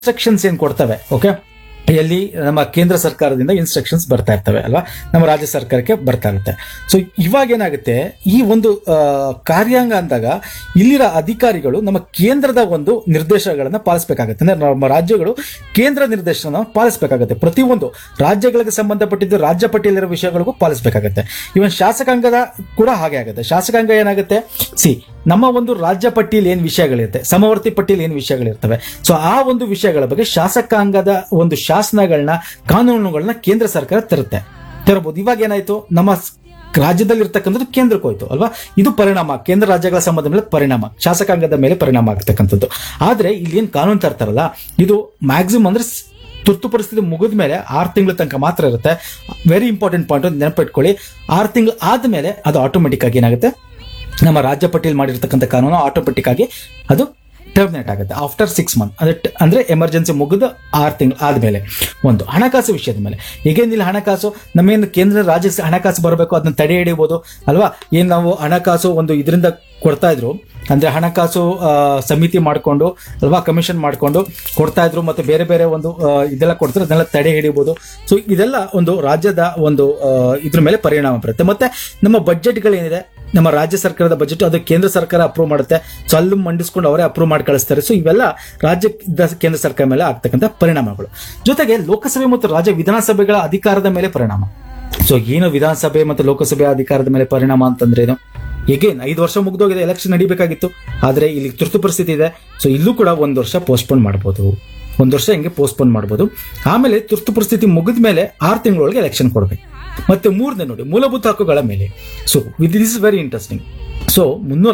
Instructions ಏನ್ ಕೊಡ್ತವೆ, okay, ಎಲ್ಲಿ ನಮ್ಮ ಕೇಂದ್ರ ಸರ್ಕಾರದಿಂದ ಇನ್ಸ್ಟ್ರಕ್ಷನ್ಸ್ ಬರ್ತಾ ಇರ್ತವೆ ಅಲ್ವಾ, ನಮ್ಮ ರಾಜ್ಯ ಸರ್ಕಾರಕ್ಕೆ ಬರ್ತಾ ಇರುತ್ತೆ. ಸೊ ಇವಾಗ ಏನಾಗುತ್ತೆ, ಈ ಒಂದು ಕಾರ್ಯಾಂಗ ಅಂದಾಗ ಇಲ್ಲಿರ ಅಧಿಕಾರಿಗಳು ನಮ್ಮ ಕೇಂದ್ರದ ಒಂದು ನಿರ್ದೇಶನಗಳನ್ನ ಪಾಲಿಸಬೇಕಾಗುತ್ತೆ. ಅಂದ್ರೆ ನಮ್ಮ ರಾಜ್ಯಗಳು ಕೇಂದ್ರ ನಿರ್ದೇಶನ ಪಾಲಿಸಬೇಕಾಗುತ್ತೆ. ಪ್ರತಿಯೊಂದು ರಾಜ್ಯಗಳಿಗೆ ಸಂಬಂಧಪಟ್ಟಿದ್ದು ರಾಜ್ಯ ಪಟ್ಟಿಯಲ್ಲಿರೋ ವಿಷಯಗಳಿಗೂ ಪಾಲಿಸಬೇಕಾಗುತ್ತೆ. ಇವನ್ ಶಾಸಕಾಂಗದ ಕೂಡ ಹಾಗೆ ಆಗುತ್ತೆ. ಶಾಸಕಾಂಗ ಏನಾಗುತ್ತೆ, ನಮ್ಮ ಒಂದು ರಾಜ್ಯ ಪಟ್ಟಿಯಲ್ಲಿ ಏನ್ ವಿಷಯಗಳಿರುತ್ತೆ, ಸಮವರ್ತಿ ಪಟ್ಟಿಯಲ್ಲಿ ಏನ್ ವಿಷಯಗಳಿರ್ತವೆ, ಸೊ ಆ ಒಂದು ವಿಷಯಗಳ ಬಗ್ಗೆ ಶಾಸಕಾಂಗದ ಒಂದು ಶಾಸನಗಳನ್ನ, ಕಾನೂನುಗಳನ್ನ ಕೇಂದ್ರ ಸರ್ಕಾರ ತರಬಹುದು. ಇವಾಗ ಏನಾಯ್ತು, ನಮ್ಮ ರಾಜ್ಯದಲ್ಲಿ ಇರ್ತಕ್ಕಂಥದ್ದು ಕೇಂದ್ರಕ್ಕೆ ಹೋಯ್ತು ಅಲ್ವಾ. ಇದು ಪರಿಣಾಮ, ಕೇಂದ್ರ ರಾಜ್ಯಗಳ ಸಂಬಂಧ ಮೇಲೆ ಪರಿಣಾಮ, ಶಾಸಕಾಂಗದ ಮೇಲೆ ಪರಿಣಾಮ ಆಗ್ತಕ್ಕಂಥದ್ದು. ಆದ್ರೆ ಇಲ್ಲಿ ಏನ್ ಕಾನೂನು ತರ್ತಾರಲ್ಲ, ಇದು ಮ್ಯಾಕ್ಸಿಮಮ್ ಅಂದ್ರೆ ತುರ್ತು ಪರಿಸ್ಥಿತಿ ಮುಗಿದ ಮೇಲೆ 6 ತಿಂಗಳ ತನಕ ಮಾತ್ರ ಇರುತ್ತೆ. ವೆರಿ ಇಂಪಾರ್ಟೆಂಟ್ ಪಾಯಿಂಟ್ ಅಂತ ನೆನಪಿಟ್ಕೊಳ್ಳಿ. 6 ತಿಂಗಳು ಆದ್ಮೇಲೆ ಅದು ಆಟೋಮೆಟಿಕ್ ಆಗಿ ಏನಾಗುತ್ತೆ, ನಮ್ಮ ರಾಜ್ಯ ಪಟ್ಟಿಯಲ್ಲಿ ಮಾಡಿರ್ತಕ್ಕಂಥ ಕಾನೂನು ಆಟೋಮೆಟಿಕ್ ಆಗಿ ಅದು ಟರ್ಮಿನೇಟ್ ಆಗುತ್ತೆ ಆಫ್ಟರ್ 6 ಮಂತ್. ಅಂದ್ರೆ ಎಮರ್ಜೆನ್ಸಿ ಮುಗಿದು 6 ತಿಂಗಳು ಆದ್ಮೇಲೆ. ಒಂದು ಹಣಕಾಸು ವಿಷಯದ ಮೇಲೆ ಈಗೇನಿಲ್ಲ, ಹಣಕಾಸು ನಮ್ಮೇನು ಕೇಂದ್ರ ರಾಜ್ಯ ಹಣಕಾಸು ಬರಬೇಕು, ಅದನ್ನ ತಡೆ ಹಿಡಿಯಬಹುದು ಅಲ್ವಾ. ಏನ್ ನಾವು ಹಣಕಾಸು ಒಂದು ಇದರಿಂದ ಕೊಡ್ತಾ ಇದ್ರು, ಅಂದ್ರೆ ಹಣಕಾಸು ಸಮಿತಿ ಮಾಡಿಕೊಂಡು ಅಲ್ವಾ, ಕಮಿಷನ್ ಮಾಡಿಕೊಂಡು ಕೊಡ್ತಾ ಇದ್ರು, ಮತ್ತೆ ಬೇರೆ ಬೇರೆ ಒಂದು ಇದೆಲ್ಲ ಕೊಡ್ತಾರೆ, ಅದನ್ನೆಲ್ಲ ತಡೆ ಹಿಡಿಯಬಹುದು. ಸೊ ಇದೆಲ್ಲ ಒಂದು ರಾಜ್ಯದ ಒಂದು ಇದ್ರ ಮೇಲೆ ಪರಿಣಾಮ ಬರುತ್ತೆ. ಮತ್ತೆ ನಮ್ಮ ಬಜೆಟ್ಗಳೇನಿದೆ, ನಮ್ಮ ರಾಜ್ಯ ಸರ್ಕಾರದ ಬಜೆಟ್ ಅದು ಕೇಂದ್ರ ಸರ್ಕಾರ ಅಪ್ರೂವ್ ಮಾಡುತ್ತೆ. ಸೊ ಅಲ್ಲೂ ಮಂಡಿಸ್ಕೊಂಡು ಅವರೇ ಅಪ್ರೂವ್ ಮಾಡಿ ಕಳಿಸ್ತಾರೆ. ಸೊ ಇವೆಲ್ಲ ರಾಜ್ಯದ ಕೇಂದ್ರ ಸರ್ಕಾರ ಮೇಲೆ ಆಗ್ತಕ್ಕಂಥ ಪರಿಣಾಮಗಳು. ಜೊತೆಗೆ ಲೋಕಸಭೆ ಮತ್ತು ರಾಜ್ಯ ವಿಧಾನಸಭೆಗಳ ಅಧಿಕಾರದ ಮೇಲೆ ಪರಿಣಾಮ. ಸೊ ಏನು ವಿಧಾನಸಭೆ ಮತ್ತು ಲೋಕಸಭೆ ಅಧಿಕಾರದ ಮೇಲೆ ಪರಿಣಾಮ ಅಂತಂದ್ರೆ ಏನು, ಈಗೇನ್ 5 ವರ್ಷ ಮುಗ್ದೋಗಿದೆ, ಎಲೆಕ್ಷನ್ ನಡಿಬೇಕಾಗಿತ್ತು, ಆದ್ರೆ ಇಲ್ಲಿ ತುರ್ತು ಪರಿಸ್ಥಿತಿ ಇದೆ. ಸೊ ಇಲ್ಲೂ ಕೂಡ 1 ವರ್ಷ ಪೋಸ್ಟ್ಪೋನ್ ಮಾಡಬಹುದು, 1 ವರ್ಷ ಹಿಂಗೆ ಪೋಸ್ಟ್ಪೋನ್ ಮಾಡಬಹುದು. ಆಮೇಲೆ ತುರ್ತು ಪರಿಸ್ಥಿತಿ ಮುಗಿದ ಮೇಲೆ 6 ತಿಂಗಳೊಳಗೆ ಎಲೆಕ್ಷನ್ ಕೊಡಬೇಕು. ಮತ್ತೆ 3ನೇ ನೋಡಿ, ಮೂಲಭೂತ ಹಕ್ಕುಗಳ ಮೇಲೆ. So this is very interesting. So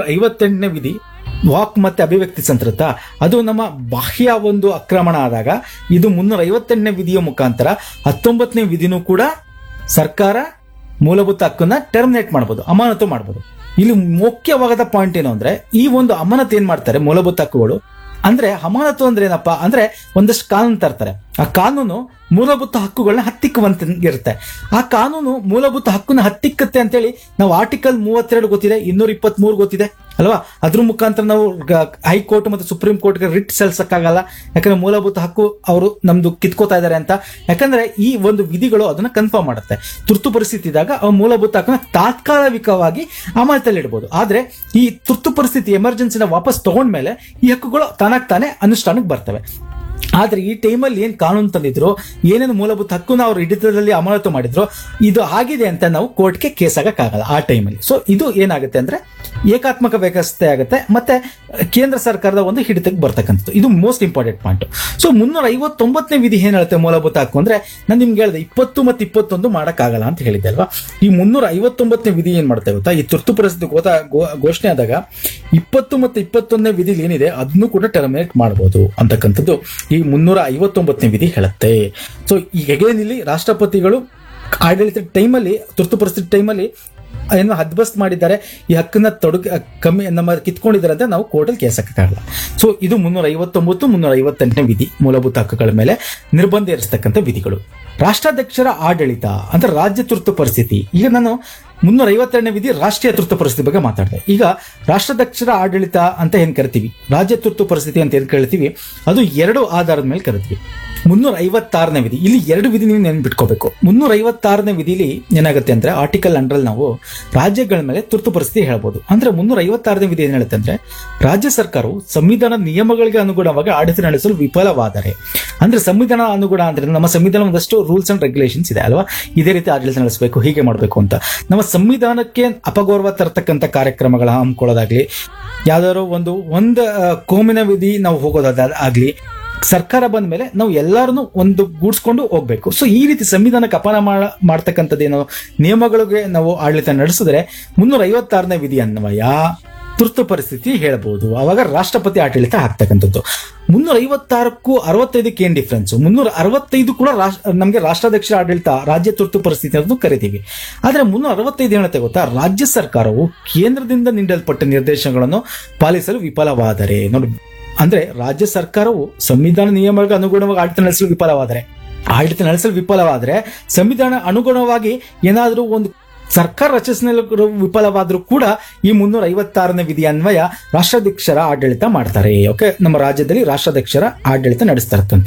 358ನೇ ವಿಧಿ ವಾಕ್ ಮತ್ತೆ ಅಭಿವ್ಯಕ್ತಿ ಸ್ವತಂತ್ರತಾ, ಅದು ನಮ್ಮ ಬಾಹ್ಯ ಒಂದು ಆಕ್ರಮಣ ಆದಾಗ ಇದು 358ನೇ ವಿಧಿಯ ಮುಖಾಂತರ 19ನೇ ವಿಧಿನೂ ಕೂಡ ಸರ್ಕಾರ ಮೂಲಭೂತ ಹಕ್ಕನ್ನ ಟರ್ಮಿನೇಟ್ ಮಾಡಬಹುದು, ಅಮಾನತು ಮಾಡಬಹುದು. ಇಲ್ಲಿ ಮುಖ್ಯವಾದ ಪಾಯಿಂಟ್ ಏನು ಅಂದ್ರೆ, ಈ ಒಂದು ಅಮಾನತು ಏನ್ ಮಾಡ್ತಾರೆ ಮೂಲಭೂತ ಹಕ್ಕುಗಳು ಅಂದ್ರೆ, ಅಮಾನತು ಅಂದ್ರೆ ಏನಪ್ಪಾ ಅಂದ್ರೆ ಒಂದಷ್ಟು ಕಾನೂನು ತರ್ತಾರೆ. ಆ ಕಾನೂನು ಮೂಲಭೂತ ಹಕ್ಕುಗಳನ್ನ ಹತ್ತಿಕ್ಕುವಂತಿರುತ್ತೆ. ಆ ಕಾನೂನು ಮೂಲಭೂತ ಹಕ್ಕನ್ನ ಹತ್ತಿಕ್ಕತ್ತೆ ಅಂತೇಳಿ ನಾವು ಆರ್ಟಿಕಲ್ 32 ಗೊತ್ತಿದೆ, 223 ಗೊತ್ತಿದೆ ಅಲ್ವಾ. ಅದ್ರ ಮುಖಾಂತರ ನಾವು ಹೈಕೋರ್ಟ್ ಮತ್ತು ಸುಪ್ರೀಂ ಕೋರ್ಟ್ಗೆ ರಿಟ್ ಸಲ್ಲಿಸಕ್ಕಾಗಲ್ಲ, ಯಾಕಂದ್ರೆ ಮೂಲಭೂತ ಹಕ್ಕು ಅವರು ನಮ್ದು ಕಿತ್ಕೋತಾ ಇದಾರೆ ಅಂತ. ಯಾಕಂದ್ರೆ ಈ ಒಂದು ವಿಧಿಗಳು ಅದನ್ನ ಕನ್ಫರ್ಮ್ ಮಾಡುತ್ತೆ. ತುರ್ತು ಪರಿಸ್ಥಿತಿ ಇದ್ದಾಗ ಅವು ಮೂಲಭೂತ ಹಕ್ಕನ್ನ ತಾತ್ಕಾಲಿಕವಾಗಿ ಅಮಾನತಲ್ಲಿ ಇಡಬಹುದು. ಆದ್ರೆ ಈ ತುರ್ತು ಪರಿಸ್ಥಿತಿ ಎಮರ್ಜೆನ್ಸಿನ ವಾಪಸ್ ತಗೊಂಡ್ಮೇಲೆ ಈ ಹಕ್ಕುಗಳು ತಾನೇ ಅನುಷ್ಠಾನಕ್ಕೆ ಬರ್ತವೆ. ಆದ್ರೆ ಈ ಟೈಮಲ್ಲಿ ಏನ್ ಕಾನೂನು ತಂದಿದ್ರು, ಏನೇನು ಮೂಲಭೂತ ಹಕ್ಕುನ ಅವ್ರು ಹಿಡಿತದಲ್ಲಿ ಅಮಾನತು ಮಾಡಿದ್ರು, ಇದು ಆಗಿದೆ ಅಂತ ನಾವು ಕೋರ್ಟ್ಗೆ ಕೇಸ್ ಆಗಕ್ಕಾಗಲ್ಲ ಆ ಟೈಮಲ್ಲಿ. ಸೊ ಇದು ಏನಾಗುತ್ತೆ ಅಂದ್ರೆ ಏಕಾತ್ಮಕ ವ್ಯವಸ್ಥೆ ಆಗುತ್ತೆ, ಮತ್ತೆ ಕೇಂದ್ರ ಸರ್ಕಾರದ ಒಂದು ಹಿಡಿತಕ್ಕೆ ಬರ್ತಕ್ಕಂಥದ್ದು. ಇದು ಮೋಸ್ಟ್ ಇಂಪಾರ್ಟೆಂಟ್ ಪಾಯಿಂಟ್. ಸೊ 359ನೇ ವಿಧಿ ಏನ್ ಹೇಳುತ್ತೆ ಮೂಲಭೂತ ಹಕ್ಕು ಅಂದ್ರೆ, ನಾನು ನಿಮ್ಗೆ ಹೇಳಿದೆ 20 ಮತ್ತು 21 ಮಾಡಕ್ಕಾಗಲ್ಲ ಅಂತ ಹೇಳಿದ್ದೆ ಅಲ್ವಾ. ಈ 359ನೇ ವಿಧಿ ಏನ್ ಮಾಡ್ತಾ ಗೊತ್ತಾ, ಈ ತುರ್ತು ಪರಿಸ್ಥಿತಿ ಘೋಷಣೆ ಆದಾಗ 20 ಮತ್ತು 21ನೇ ವಿಧಿ ಏನಿದೆ ಅದನ್ನು ಕೂಡ ಟರ್ಮಿನೇಟ್ ಮಾಡಬಹುದು ಅಂತಕ್ಕಂಥದ್ದು ಈ 359ನೇ ವಿಧಿ ಹೇಳುತ್ತೆ. ಸೊ ಈಗ ಇಲ್ಲಿ ರಾಷ್ಟ್ರಪತಿಗಳು ಆಡಳಿತ ಟೈಮಲ್ಲಿ, ತುರ್ತು ಪರಿಸ್ಥಿತಿ ಟೈಮಲ್ಲಿ ಏನು ಹದ್ಬಸ್ತ್ ಮಾಡಿದ್ದಾರೆ, ಈ ಹಕ್ಕನ್ನ ಕಮ್ಮಿ ನಮ್ಮ ಕಿತ್ಕೊಂಡಿದ್ದಾರೆ ಅಂತ ನಾವು ಕೋರ್ಟಲ್ಲಿ ಕೇಸ್ ಹಾಕಕ್ಕಾಗಲ್ಲ. ಸೊ ಇದು 359, 358ನೇ ವಿಧಿ ಮೂಲಭೂತ ಹಕ್ಕುಗಳ ಮೇಲೆ ನಿರ್ಬಂಧ ಇರಿಸ್ತಕ್ಕಂಥ ವಿಧಿಗಳು. ರಾಷ್ಟ್ರಾಧ್ಯಕ್ಷರ ಆಡಳಿತ ಅಂದ್ರೆ ರಾಜ್ಯ ತುರ್ತು ಪರಿಸ್ಥಿತಿ. ಈಗ ನಾನು 352ನೇ ವಿಧಿ ರಾಷ್ಟ್ರೀಯ ತುರ್ತು ಪರಿಸ್ಥಿತಿ ಬಗ್ಗೆ ಮಾತಾಡಿದೆ. ಈಗ ರಾಷ್ಟ್ರಾಧ್ಯಕ್ಷರ ಆಡಳಿತ ಅಂತ ಏನ್ ಕರಿತೀವಿ, ರಾಜ್ಯ ತುರ್ತು ಪರಿಸ್ಥಿತಿ ಅಂತ ಏನ್ ಕರಿತೀವಿ, ಅದು 2 ಆಧಾರದ ಮೇಲೆ ಕರಿತೀವಿ. 356ನೇ ವಿಧಿ, ಇಲ್ಲಿ 2 ವಿಧಿ ನೀವು ನೆನ್ಪಿಟ್ಕೋಬೇಕು. 356ನೇ ವಿಧಿಲಿ ಏನಾಗುತ್ತೆ ಅಂದ್ರೆ, ಆರ್ಟಿಕಲ್ 100 ನಾವು ರಾಜ್ಯಗಳ ಮೇಲೆ ತುರ್ತು ಪರಿಸ್ಥಿತಿ ಹೇಳ್ಬೋದು. ಅಂದ್ರೆ 356ನೇ ವಿಧಿ ಏನ್ ಹೇಳುತ್ತೆ ಅಂದ್ರೆ, ರಾಜ್ಯ ಸರ್ಕಾರವು ಸಂವಿಧಾನದ ನಿಯಮಗಳಿಗೆ ಅನುಗುಣವಾಗಿ ಆಡಳಿತ ನಡೆಸಲು ವಿಫಲವಾದರೆ, ಅಂದ್ರೆ ಸಂವಿಧಾನ ಅನುಗುಣ ಅಂದ್ರೆ ನಮ್ಮ ಸಂವಿಧಾನ ಒಂದಷ್ಟು ರೂಲ್ಸ್ ಅಂಡ್ ರೆಗ್ಯುಲೇಷನ್ಸ್ ಇದೆ ಅಲ್ವಾ, ಇದೇ ರೀತಿ ಆಡಳಿತ ನಡೆಸಬೇಕು, ಹೀಗೆ ಮಾಡಬೇಕು ಅಂತ. ನಮ್ಮ ಸಂವಿಧಾನಕ್ಕೆ ಅಪಗೌರವ ತರತಕ್ಕಂಥ ಕಾರ್ಯಕ್ರಮಗಳ ಹಮ್ಮಿಕೊಳ್ಳೋದಾಗ್ಲಿ, ಯಾವ್ದಾದ್ರು ಒಂದು ಕೋಮಿನ ವಿಧಿ ನಾವು ಹೋಗೋದಾಗ್ಲಿ, ಸರ್ಕಾರ ಬಂದ ಮೇಲೆ ನಾವು ಎಲ್ಲರನ್ನು ಒಂದು ಗೂಡ್ಸ್ಕೊಂಡು ಹೋಗ್ಬೇಕು. ಸೊ ಈ ರೀತಿ ಸಂವಿಧಾನಕ್ಕೆ ಅಪಮಾನ ಮಾಡ್ತಕ್ಕಂಥದ್ದೇನೋ ನಿಯಮಗಳಿಗೆ ನಾವು ಆಡಳಿತ ನಡೆಸಿದ್ರೆ 356ನೇ ವಿಧಿ ಅನ್ವಯ ತುರ್ತು ಪರಿಸ್ಥಿತಿ ಹೇಳ್ಬೋದು. ಅವಾಗ ರಾಷ್ಟ್ರಪತಿ ಆಡಳಿತ ಆಗ್ತಕ್ಕಂಥದ್ದು. 356ಕ್ಕೂ 65ಕ್ಕೆ ಏನ್ ಡಿಫ್ರೆನ್ಸ್, 365 ಕೂಡ ನಮಗೆ ರಾಷ್ಟ್ರಾಧ್ಯಕ್ಷರ ಆಡಳಿತ, ರಾಜ್ಯ ತುರ್ತು ಪರಿಸ್ಥಿತಿ ಅಂತ ಕರಿತೀವಿ. ಆದ್ರೆ 365 ಹೇಳುತ್ತೆ ಗೊತ್ತಾ, ರಾಜ್ಯ ಸರ್ಕಾರವು ಕೇಂದ್ರದಿಂದ ನೀಡಲ್ಪಟ್ಟ ನಿರ್ದೇಶನಗಳನ್ನು ಪಾಲಿಸಲು ವಿಫಲವಾದರೆ. ನೋಡಿ, ಅಂದ್ರೆ ರಾಜ್ಯ ಸರ್ಕಾರವು ಸಂವಿಧಾನ ನಿಯಮಗಳಿಗೆ ಅನುಗುಣವಾಗಿ ಆಡಳಿತ ನಡೆಸಲು ವಿಫಲವಾದರೆ ಸಂವಿಧಾನ ಅನುಗುಣವಾಗಿ ಏನಾದರೂ ಒಂದು ಸರ್ಕಾರ ರಚಿಸಿನಲ್ಲಿ ವಿಫಲವಾದ್ರೂ ಕೂಡ ಈ 356ನೇ ವಿಧಿ ಅನ್ವಯ ರಾಷ್ಟ್ರಾಧ್ಯಕ್ಷರ ಆಡಳಿತ ಮಾಡ್ತಾರೆ. ಓಕೆ, ನಮ್ಮ ರಾಜ್ಯದಲ್ಲಿ ರಾಷ್ಟ್ರಾಧ್ಯಕ್ಷರ ಆಡಳಿತ ನಡೆಸ್ತಾ ಇರ್ತಂತೆ.